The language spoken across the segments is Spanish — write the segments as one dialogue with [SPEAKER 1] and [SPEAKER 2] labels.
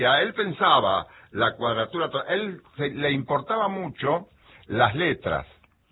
[SPEAKER 1] A él pensaba la cuadratura, le importaba mucho las letras.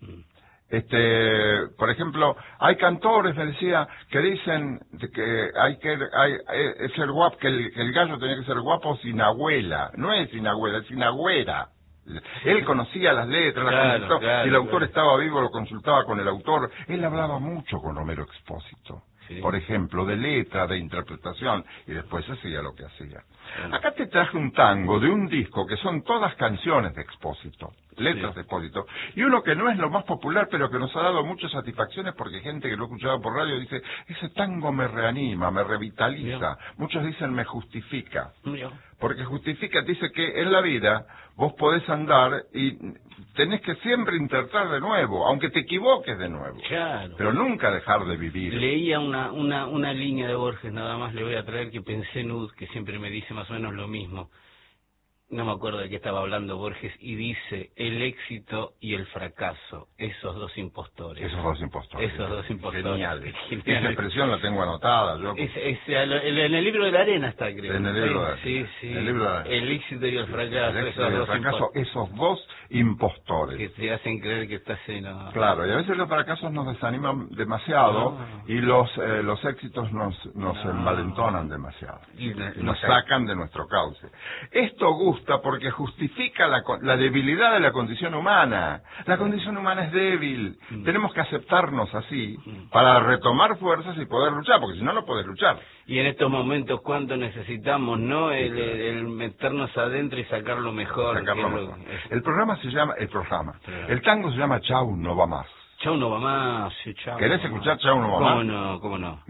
[SPEAKER 1] Por ejemplo, hay cantores, me decía, que dicen que es ser guapo, que el gallo tenía que ser guapo sin abuela. No es sin abuela, es sin agüera. Él conocía las letras, si el autor estaba vivo lo consultaba con el autor. Él hablaba mucho con Romero Expósito, por ejemplo, de letra, de interpretación, y después hacía lo que hacía. Acá te traje un tango de un disco que son todas canciones de Expósito, letras de Expósito, y uno que no es lo más popular, pero que nos ha dado muchas satisfacciones porque gente que lo ha escuchado por radio dice, ese tango me reanima, me revitaliza. Muchos dicen me justifica. Porque justifica, dice que en la vida vos podés andar y tenés que siempre intentar de nuevo, aunque te equivoques de nuevo.
[SPEAKER 2] Claro.
[SPEAKER 1] Pero nunca dejar de vivir.
[SPEAKER 2] Leía una línea de Borges, nada más le voy a traer, que pensé en Ud, que siempre me dice más o menos lo mismo. No me acuerdo de qué estaba hablando Borges, y dice, el éxito y el fracaso, esos dos impostores.
[SPEAKER 1] Esos dos impostores. Genial. Esa expresión la tengo anotada.
[SPEAKER 2] En el libro de la arena está, creo.
[SPEAKER 1] En el libro de la arena.
[SPEAKER 2] Sí.
[SPEAKER 1] El libro de la arena.
[SPEAKER 2] El éxito y el fracaso,
[SPEAKER 1] esos dos impostores.
[SPEAKER 2] Que te hacen creer que estás en...
[SPEAKER 1] Claro, y a veces los fracasos nos desaniman demasiado y los éxitos nos envalentonan demasiado. Y nos sacan de nuestro cauce. Esto gusta porque justifica la debilidad de la condición humana. La condición humana es débil. Tenemos que aceptarnos así para retomar fuerzas y poder luchar, porque si no, no podés luchar.
[SPEAKER 2] Y en estos momentos, ¿cuánto necesitamos, no? El meternos adentro y sacar lo mejor.
[SPEAKER 1] El programa se llama, el tango se llama Chau, no va más.
[SPEAKER 2] Chau, no va más. Chau,
[SPEAKER 1] ¿Querés escuchar Chau, no va más?
[SPEAKER 2] ¿Cómo no?